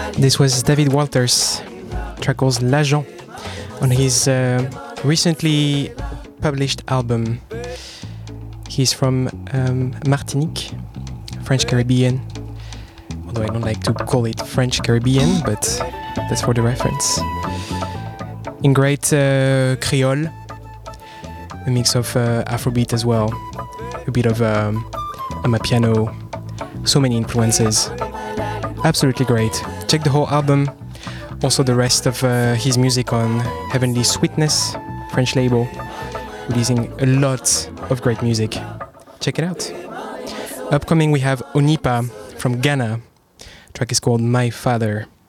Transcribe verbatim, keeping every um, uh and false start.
This was David Walters, track called L'Agent, on his uh, recently published album. He's from um, Martinique, French Caribbean, although I don't like to call it French Caribbean, but that's for the reference. In great uh, Creole, a mix of uh, Afrobeat as well, a bit of um, Amapiano, so many influences. Absolutely great. Check the whole album, also the rest of uh, his music on Heavenly Sweetness, French label, releasing a lot of great music. Check it out. Upcoming we have Onipa from Ghana. The track is called My Father.